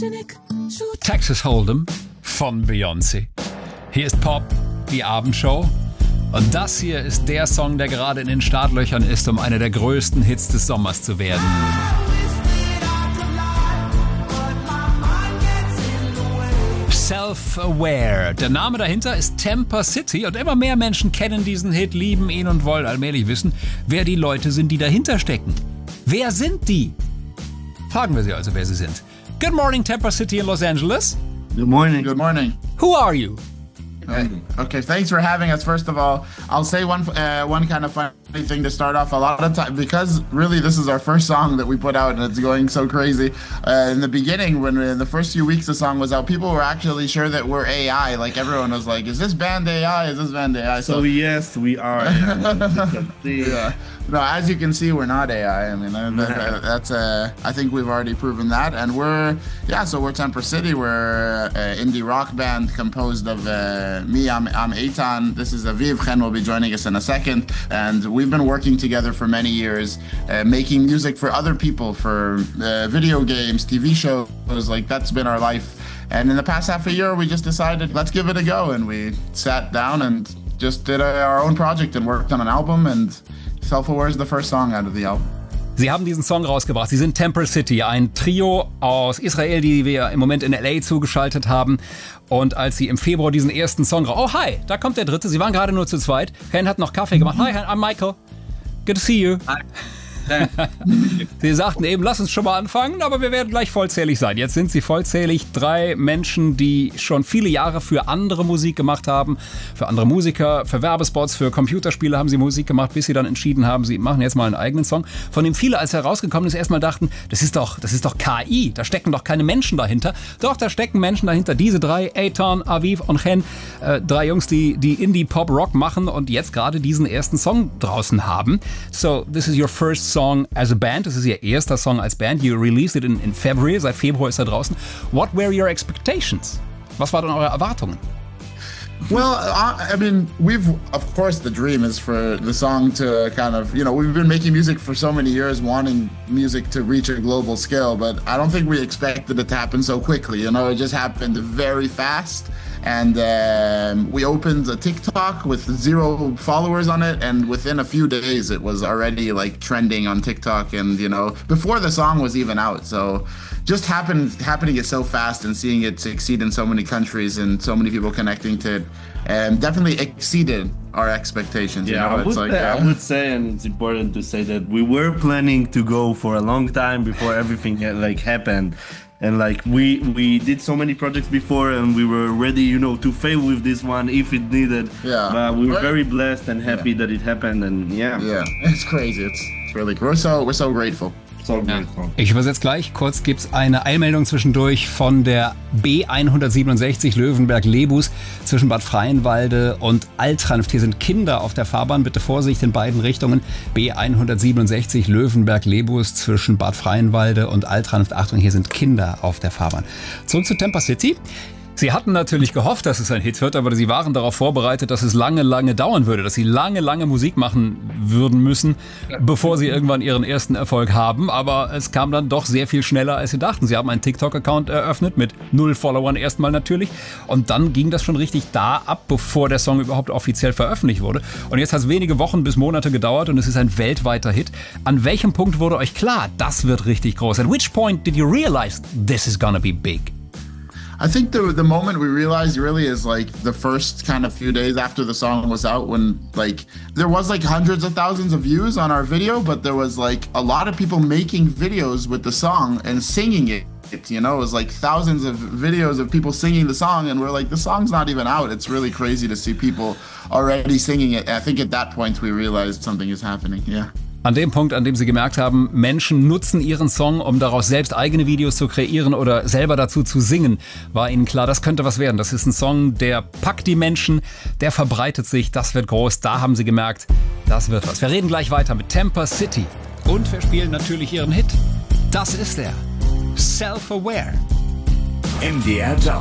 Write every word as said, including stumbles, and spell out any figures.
Texas Hold'em von Beyoncé. Hier ist Pop, die Abendshow. Und das hier ist der Song, der gerade in den Startlöchern ist, um einer der größten Hits des Sommers zu werden. Self-Aware. Der Name dahinter ist Temper City und immer mehr Menschen kennen diesen Hit, lieben ihn und wollen allmählich wissen, wer die Leute sind, die dahinter stecken. Wer sind die? Fragen wir sie also, wer sie sind. Good morning, Temper City in Los Angeles. Good morning. Good morning. Who are you? Okay. okay, thanks for having us. First of all, I'll say one uh, one kind of funny thing to start off. A lot of time, because really this is our first song that we put out, and it's going so crazy. Uh, in the beginning, when in the first few weeks the song was out, people were actually sure that we're A I. Like everyone was like, "Is this band A I? Is this band A I?" So, so yes, we are. Yeah. No, as you can see, we're not A I. I mean, that, that's uh, I think we've already proven that, and we're yeah. So we're Temper City. We're an indie rock band composed of uh, me. I'm I'm Eitan. This is Aviv. Chen will be joining us in a second, and we've been working together for many years, uh, making music for other people, for uh, video games, T V shows. Like that's been our life. And in the past half a year, we just decided let's give it a go, and we sat down and just did a, our own project and worked on an album. And Self-Aware is the first song out of the album. Sie haben diesen Song rausgebracht. Sie sind Temper City, ein Trio aus Israel, die wir im Moment in L A zugeschaltet haben. Und als Sie im Februar diesen ersten Song raus... Oh, hi, da kommt der dritte. Sie waren gerade nur zu zweit. Ken hat noch Kaffee gemacht. Hi, I'm Michael. Good to see you. Hi. Sie sagten eben, lass uns schon mal anfangen, aber wir werden gleich vollzählig sein. Jetzt sind sie vollzählig. Drei Menschen, die schon viele Jahre für andere Musik gemacht haben, für andere Musiker, für Werbespots, für Computerspiele haben sie Musik gemacht, bis sie dann entschieden haben, sie machen jetzt mal einen eigenen Song, von dem viele, als er rausgekommen ist, erstmal dachten, das ist doch, das ist doch K I, da stecken doch keine Menschen dahinter. Doch, da stecken Menschen dahinter. Diese drei, Eitan, Aviv und Chen, äh, drei Jungs, die, die Indie-Pop-Rock machen und jetzt gerade diesen ersten Song draußen haben. So, this is your first song as a band. Das ist Ihr erster Song als Band. You released it in, in February. Seit Februar ist er draußen. What were your expectations? Was waren eure Erwartungen? Well, I mean, we've, of course, the dream is for the song to kind of, you know, we've been making music for so many years, wanting music to reach a global scale, but I don't think we expected it to happen so quickly. You know, it just happened very fast. And um, we opened a TikTok with zero followers on it, and within a few days it was already like trending on TikTok, and you know, before the song was even out. So just happened happening it so fast and seeing it succeed in so many countries and so many people connecting to it, um, definitely exceeded our expectations. Yeah, you know? I, it's would, like, I uh, would say, and it's important to say that we were planning to go for a long time before everything like happened. And like we we did so many projects before, and we were ready, you know, to fail with this one if it needed. Yeah. But we were very blessed and happy yeah. that it happened, and yeah. Yeah, it's crazy. It's it's really cool. We're so we're so grateful. So grateful. Ich übersetze gleich. Kurz gibt es eine Eilmeldung zwischendurch von der B hundertsiebenundsechzig Löwenberg-Lebus zwischen Bad Freienwalde und Altranft. Hier sind Kinder auf der Fahrbahn. Bitte Vorsicht in beiden Richtungen. B hundertsiebenundsechzig Löwenberg-Lebus zwischen Bad Freienwalde und Altranft. Achtung, hier sind Kinder auf der Fahrbahn. Zurück zu Temper City. Sie hatten natürlich gehofft, dass es ein Hit wird, aber sie waren darauf vorbereitet, dass es lange, lange dauern würde, dass sie lange, lange Musik machen würden müssen, bevor sie irgendwann ihren ersten Erfolg haben. Aber es kam dann doch sehr viel schneller, als sie dachten. Sie haben einen TikTok-Account eröffnet, mit null Followern erstmal natürlich. Und dann ging das schon richtig da ab, bevor der Song überhaupt offiziell veröffentlicht wurde. Und jetzt hat es wenige Wochen bis Monate gedauert und es ist ein weltweiter Hit. An welchem Punkt wurde euch klar, das wird richtig groß? At which point did you realize this is gonna be big? I think the the moment we realized really is like the first kind of few days after the song was out, when like there was like hundreds of thousands of views on our video, but there was like a lot of people making videos with the song and singing it. You know, it was like thousands of videos of people singing the song, and we're like, the song's not even out. It's really crazy to see people already singing it. I think at that point we realized something is happening. Yeah. An dem Punkt, an dem sie gemerkt haben, Menschen nutzen ihren Song, um daraus selbst eigene Videos zu kreieren oder selber dazu zu singen, war ihnen klar, das könnte was werden. Das ist ein Song, der packt die Menschen, der verbreitet sich, das wird groß. Da haben sie gemerkt, das wird was. Wir reden gleich weiter mit Temper City. Und wir spielen natürlich ihren Hit. Das ist er. Self-Aware. M D R Jump